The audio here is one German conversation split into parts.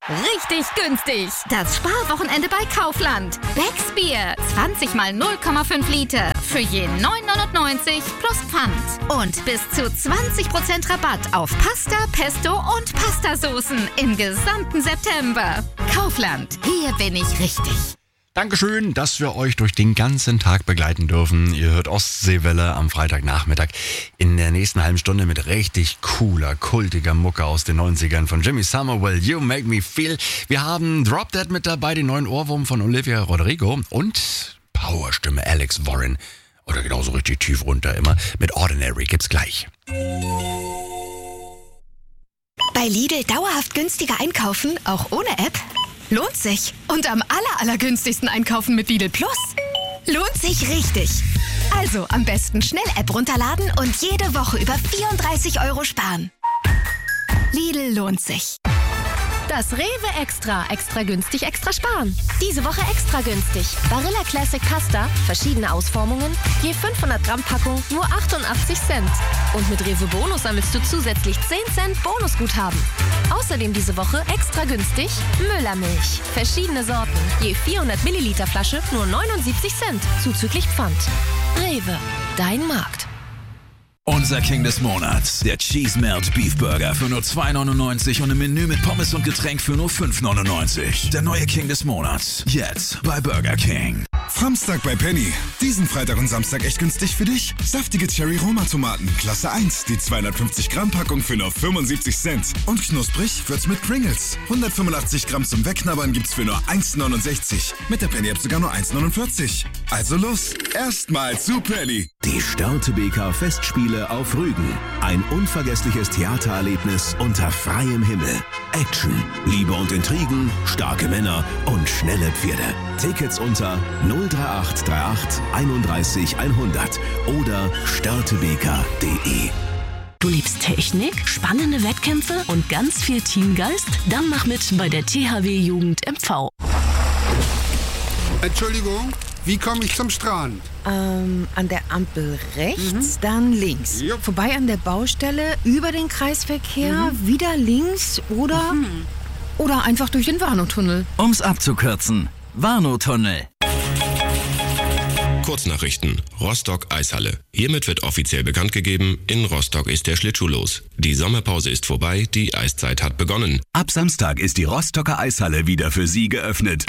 Richtig günstig. Das Sparwochenende bei Kaufland. Becks Bier. 20 mal 0,5 Liter. Für je 9,99 plus Pfand. Und bis zu 20% Rabatt auf Pasta, Pesto und Pastasoßen im gesamten September. Kaufland. Hier bin ich richtig. Dankeschön, dass wir euch durch den ganzen Tag begleiten dürfen. Ihr hört Ostseewelle am Freitagnachmittag in der nächsten halben Stunde mit richtig cooler, kultiger Mucke aus den 90ern von Jimmy Somerville, You Make Me Feel. Wir haben Drop Dead mit dabei, den neuen Ohrwurm von Olivia Rodrigo und Powerstimme Alex Warren. Oder genauso richtig tief runter immer. Mit Ordinary gibt's gleich. Bei Lidl dauerhaft günstiger einkaufen, auch ohne App? Lohnt sich. Und am allergünstigsten einkaufen mit Lidl Plus. Lohnt sich richtig. Also am besten schnell App runterladen und jede Woche über 34 € sparen. Lidl lohnt sich. Das Rewe Extra. Extra günstig, extra sparen. Diese Woche extra günstig. Barilla Classic Pasta, verschiedene Ausformungen, je 500 Gramm Packung, nur 88 Cent. Und mit Rewe Bonus sammelst du zusätzlich 10 Cent Bonusguthaben. Außerdem diese Woche extra günstig Müllermilch. Verschiedene Sorten, je 400 Milliliter Flasche, nur 79 Cent, zuzüglich Pfand. Rewe, dein Markt. Unser King des Monats, der Cheese Melt Beef Burger für nur 2,99 und im Menü mit Pommes und Getränk für nur 5,99. Der neue King des Monats, jetzt bei Burger King. Samstag bei Penny. Diesen Freitag und Samstag echt günstig für dich? Saftige Cherry-Roma-Tomaten, Klasse 1, die 250 Gramm Packung für nur 75 Cent. Und knusprig wird's mit Pringles. 185 Gramm zum Wegknabbern gibt's für nur 1,69. Mit der Penny-App sogar nur 1,49. Also los, erstmal zu Penny. Die Störtebeker Festspiele auf Rügen. Ein unvergessliches Theatererlebnis unter freiem Himmel. Action, Liebe und Intrigen, starke Männer und schnelle Pferde. Tickets unter 03838 31 100 oder störtebeker.de. Du liebst Technik, spannende Wettkämpfe und ganz viel Teamgeist? Dann mach mit bei der THW Jugend MV. Entschuldigung, wie komme ich zum Strand? An der Ampel rechts, dann links. Jupp. Vorbei an der Baustelle, über den Kreisverkehr, wieder links oder einfach durch den Warnow-Tunnel. Um's abzukürzen, Warnow-Tunnel. Kurznachrichten. Rostock-Eishalle. Hiermit wird offiziell bekannt gegeben, in Rostock ist der Schlittschuh los. Die Sommerpause ist vorbei, die Eiszeit hat begonnen. Ab Samstag ist die Rostocker Eishalle wieder für Sie geöffnet.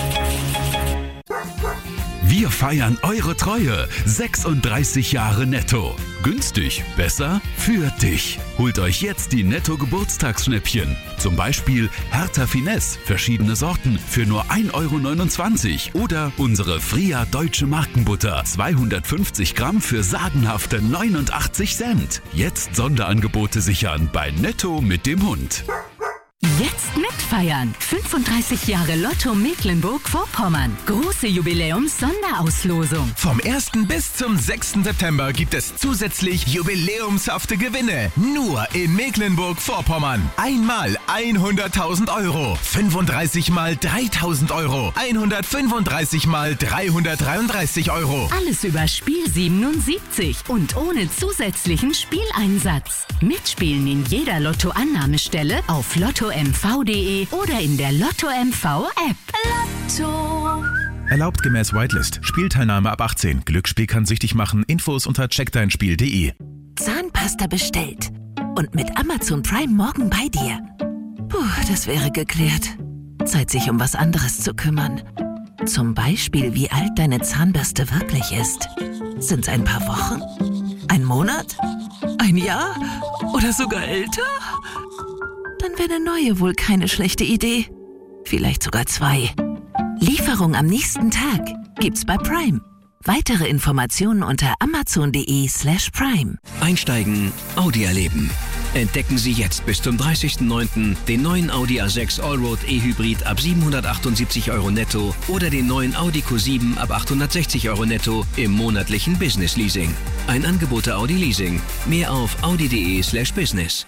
Wir feiern eure Treue. 36 Jahre Netto. Günstig, besser, für dich. Holt euch jetzt die Netto-Geburtstagsschnäppchen. Zum Beispiel Hertha Finesse, verschiedene Sorten, für nur 1,29 € oder unsere Fria Deutsche Markenbutter, 250 Gramm für sagenhafte 89 Cent. Jetzt Sonderangebote sichern bei Netto mit dem Hund. Jetzt mitfeiern. 35 Jahre Lotto Mecklenburg-Vorpommern. Große Jubiläums-Sonderauslosung. Vom 1. bis zum 6. September gibt es zusätzlich jubiläumshafte Gewinne. Nur in Mecklenburg-Vorpommern. Einmal 100.000 €. 35 mal 3.000 €. 135 mal 333 €. Alles über Spiel 77 und ohne zusätzlichen Spieleinsatz. Mitspielen in jeder Lotto-Annahmestelle auf lottomv.de oder in der Lotto MV App. Lotto. Erlaubt gemäß Whitelist. Spielteilnahme ab 18. Glücksspiel kann süchtig machen. Infos unter checkdeinspiel.de. Zahnpasta bestellt. Und mit Amazon Prime morgen bei dir. Puh, das wäre geklärt. Zeit, sich um was anderes zu kümmern. Zum Beispiel, wie alt deine Zahnbürste wirklich ist. Sind's ein paar Wochen? Ein Monat? Ein Jahr? Oder sogar älter? Dann wäre eine neue wohl keine schlechte Idee. Vielleicht sogar 2. Lieferung am nächsten Tag gibt's bei Prime. Weitere Informationen unter amazon.de/prime. Einsteigen, Audi erleben. Entdecken Sie jetzt bis zum 30.09. den neuen Audi A6 Allroad E-Hybrid ab 778 € netto oder den neuen Audi Q7 ab 860 € netto im monatlichen Business Leasing. Ein Angebot der Audi Leasing. Mehr auf audi.de/business.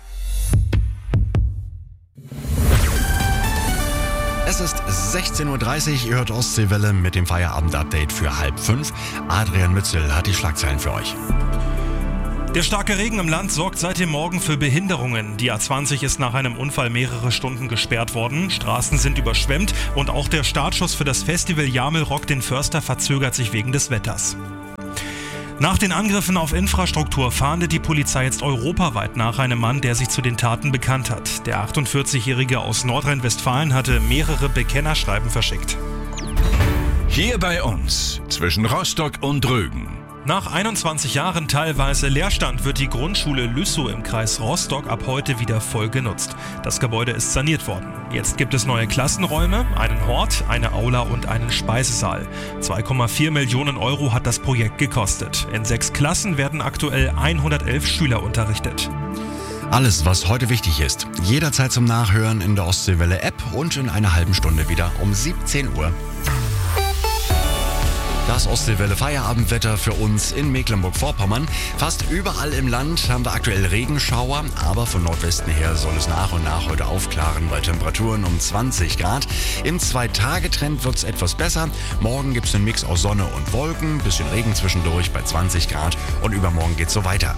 Es ist 16:30 Uhr, ihr hört Ostseewelle mit dem Feierabend-Update für 4:30. Adrian Mützel hat die Schlagzeilen für euch. Der starke Regen im Land sorgt seit dem Morgen für Behinderungen. Die A20 ist nach einem Unfall mehrere Stunden gesperrt worden. Straßen sind überschwemmt und auch der Startschuss für das Festival Jamel Rock den Förster verzögert sich wegen des Wetters. Nach den Angriffen auf Infrastruktur fahndet die Polizei jetzt europaweit nach einem Mann, der sich zu den Taten bekannt hat. Der 48-Jährige aus Nordrhein-Westfalen hatte mehrere Bekennerschreiben verschickt. Hier bei uns, zwischen Rostock und Rügen. Nach 21 Jahren teilweise Leerstand wird die Grundschule Lüssow im Kreis Rostock ab heute wieder voll genutzt. Das Gebäude ist saniert worden. Jetzt gibt es neue Klassenräume, einen Hort, eine Aula und einen Speisesaal. 2,4 Millionen Euro hat das Projekt gekostet. In 6 Klassen werden aktuell 111 Schüler unterrichtet. Alles, was heute wichtig ist, jederzeit zum Nachhören in der Ostseewelle-App und in einer halben Stunde wieder um 17 Uhr. Das Ostseewelle Feierabendwetter für uns in Mecklenburg-Vorpommern. Fast überall im Land haben wir aktuell Regenschauer, aber von Nordwesten her soll es nach und nach heute aufklaren bei Temperaturen um 20 Grad. Im 2-Tage-Trend wird es etwas besser. Morgen gibt es einen Mix aus Sonne und Wolken, bisschen Regen zwischendurch bei 20 Grad und übermorgen geht es so weiter.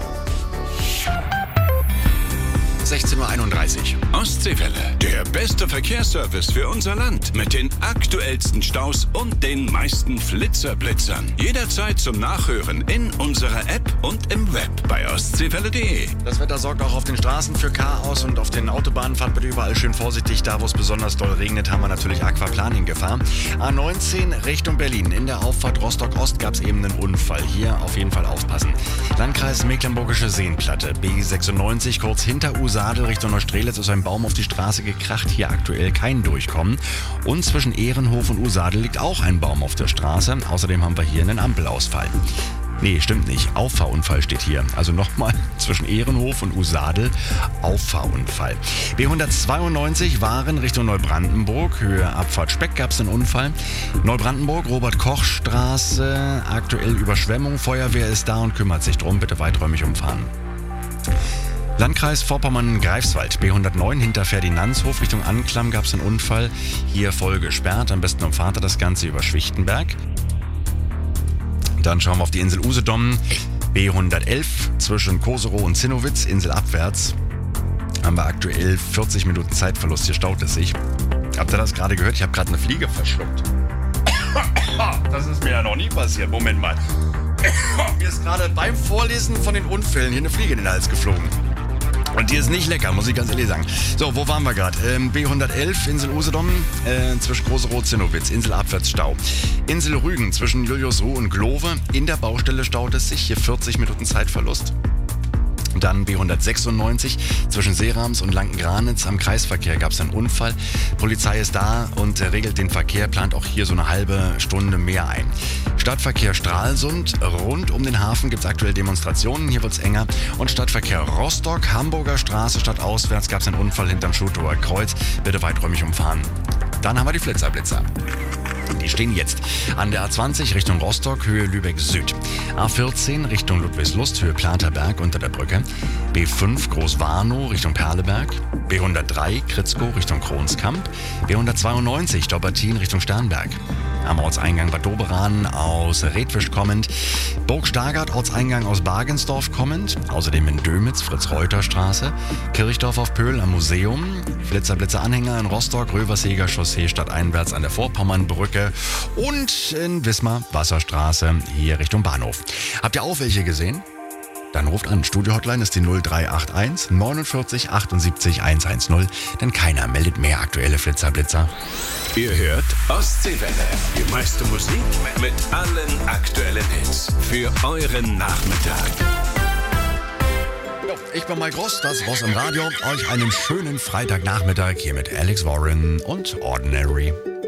16:31 Uhr. Ostseewelle, der beste Verkehrsservice für unser Land. Mit den aktuellsten Staus und den meisten Flitzerblitzern. Jederzeit zum Nachhören in unserer App und im Web bei ostseewelle.de. Das Wetter sorgt auch auf den Straßen für Chaos und auf den Autobahnen. Fahrt bitte überall schön vorsichtig. Da, wo es besonders doll regnet, haben wir natürlich Aquaplaning-Gefahr. A19 Richtung Berlin. In der Auffahrt Rostock-Ost gab es eben einen Unfall. Hier auf jeden Fall aufpassen. Landkreis Mecklenburgische Seenplatte. B96 kurz hinter Usadel Richtung Neustrelitz ist ein Baum auf die Straße gekracht. Hier aktuell kein Durchkommen. Und zwischen Ehrenhof und Usadel liegt auch ein Baum auf der Straße. Außerdem haben wir hier einen Ampelausfall. Nee, stimmt nicht. Auffahrunfall steht hier. Also nochmal zwischen Ehrenhof und Usadel Auffahrunfall. B192 Waren Richtung Neubrandenburg. Höhe Abfahrt Speck gab es einen Unfall. Neubrandenburg, Robert-Koch-Straße. Aktuell Überschwemmung. Feuerwehr ist da und kümmert sich drum. Bitte weiträumig umfahren. Landkreis Vorpommern-Greifswald, B109 hinter Ferdinandshof Richtung Anklam gab es einen Unfall. Hier voll gesperrt, am besten umfahrt ihr das Ganze über Schwichtenberg. Dann schauen wir auf die Insel Usedom, B111 zwischen Koserow und Zinnowitz, inselabwärts. Haben wir aktuell 40 Minuten Zeitverlust, hier staut es sich. Habt ihr das gerade gehört? Ich habe gerade eine Fliege verschluckt. Das ist mir ja noch nie passiert, Moment mal. Mir ist gerade beim Vorlesen von den Unfällen hier eine Fliege in den Hals geflogen. Und die ist nicht lecker, muss ich ganz ehrlich sagen. So, wo waren wir gerade? B111, Insel Usedom, zwischen Koserow und Zinnowitz, inselabwärts Stau. Insel Rügen, zwischen Juliusruh und Glove, in der Baustelle staut es sich, hier 40 Minuten Zeitverlust. Dann B196 zwischen Seerams und Lanken-Granitz am Kreisverkehr gab es einen Unfall. Polizei ist da und regelt den Verkehr, plant auch hier so eine halbe Stunde mehr ein. Stadtverkehr Stralsund, rund um den Hafen gibt es aktuell Demonstrationen, hier wird es enger. Und Stadtverkehr Rostock, Hamburger Straße, stadtauswärts gab es einen Unfall hinterm Schutower Kreuz. Bitte weiträumig umfahren. Dann haben wir die Flitzerblitzer. Die stehen jetzt an der A20 Richtung Rostock, Höhe Lübeck Süd. A14 Richtung Ludwigslust, Höhe Platerberg unter der Brücke. B5 Großwarnow Richtung Perleberg. B103 Kritzkow Richtung Kronskamp. B192 Dobbertin Richtung Sternberg. Am Ortseingang Bad Doberan aus Redwisch kommend. Burg Stargard, Ortseingang aus Bargensdorf kommend. Außerdem in Dömitz, Fritz-Reuter-Straße. Kirchdorf auf Pöhl am Museum. Flitzer-Blitzer-Anhänger in Rostock, Röverseger Chaussee stadteinwärts an der Vorpommernbrücke. Und in Wismar, Wasserstraße, hier Richtung Bahnhof. Habt ihr auch welche gesehen? Dann ruft an. Studio-Hotline ist die 0381 49 78 110, denn keiner meldet mehr aktuelle Flitzerblitzer. Ihr hört Ostseewelle. Die meiste Musik mit allen aktuellen Hits für euren Nachmittag. Ich bin Mike Ross, das Ross im Radio. Euch einen schönen Freitagnachmittag hier mit Alex Warren und Ordinary.